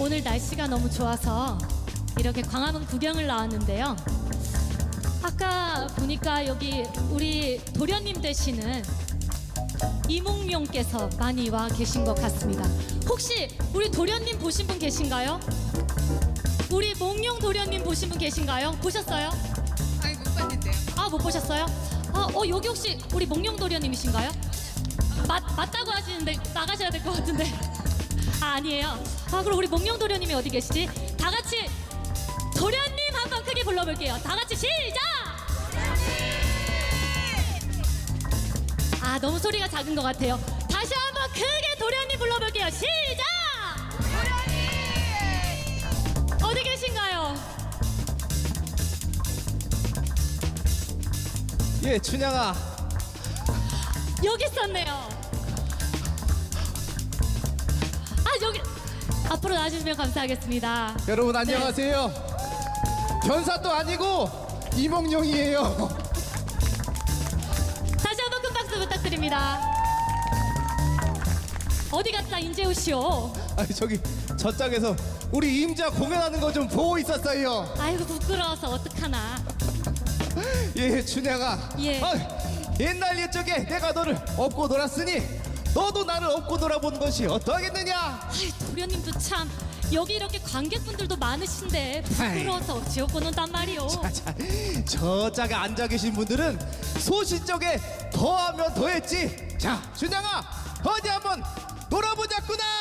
오늘 날씨가 너무 좋아서 이렇게 광화문 구경을 나왔는데요. 아까 보니까 여기 우리 도련님 되시는 이몽룡께서 많이 와 계신 것 같습니다. 혹시 우리 도련님 보신 분 계신가요? 우리 몽룡 도련님 보신 분 계신가요? 보셨어요? 아니 못 봤는데요. 아, 못 보셨어요? 여기 혹시 우리 몽룡 도련님이신가요? 맞다고 하시는데 나가셔야 될 것 같은데. 아니에요. 그럼 우리 몽룡 도련님이 어디 계시지? 다 같이 도련님 한번 크게 불러볼게요. 다 같이 시작! 너무 소리가 작은 것 같아요. 다시 한번 크게 도련님 불러볼게요. 시작! 도련님! 어디 계신가요? 예, 춘향아. 여기 있었네요. 여기 앞으로 나와주시면 감사하겠습니다. 여러분 안녕하세요. 변사도 아니고 이몽룡이에요. 다시 한번 큰 박수 부탁드립니다. 어디 갔다 인재우시오? 저기 저짝에서 우리 임자 공연하는 거 좀 보고 있었어요. 아이고 부끄러워서 어떡하나. 예, 춘향아. 예. 옛날 옛적에 내가 너를 업고 놀았으니 너도 나를 업고 놀아보는 것이 어떠하겠느냐? 도련님도 참 여기 이렇게 관객분들도 많으신데 부끄러워서 어찌 업고 논단 말이오. 자, 저짝에 앉아 계신 분들은 소시적에 더하면 더했지. 자, 춘향아, 어디 한번 놀아보자꾸나.